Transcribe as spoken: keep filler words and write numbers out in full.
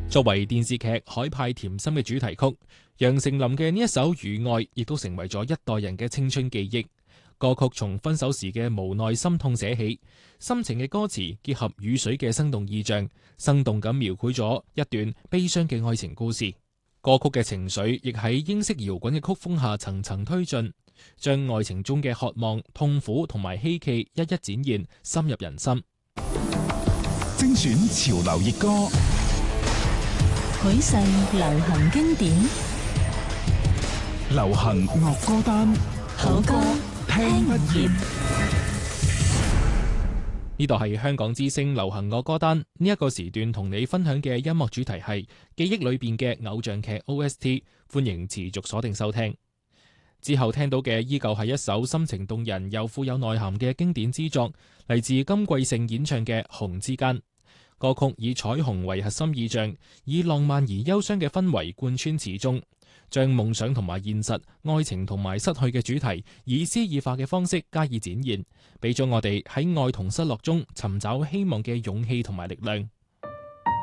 作為電視劇《海派甜心》嘅主題曲，楊丞琳嘅呢一首《雨愛》亦都成為咗一代人嘅青春記憶。歌曲從分手時嘅無奈心痛寫起，深情嘅歌詞結合雨水嘅生動意象，生動咁描繪咗一段悲傷嘅愛情故事。歌曲嘅情緒亦喺英式搖滾嘅曲風下層層推進，將愛情中嘅渴望、痛苦同埋希冀一一展現，深入人心。 精選潮流熱歌， 許世流行經典， 流行樂歌單， 好歌聽不厭。 呢度係香港之聲流行樂歌單，呢一個時段同你分享嘅音樂主題係記憶裏邊嘅偶像劇 O S T， 歡迎持續鎖定收聽。之後聽到嘅依舊係一首深情動人又富有內涵嘅經典之作，嚟自金貴盛演唱嘅《紅之間》。歌曲以彩虹為核心意象，以浪漫而憂傷嘅氛圍貫穿始終，將夢想同埋現實、愛情同埋失去嘅主題以詩意化嘅方式加以展現，俾咗我哋喺愛同失落中尋找希望嘅勇氣同埋力量。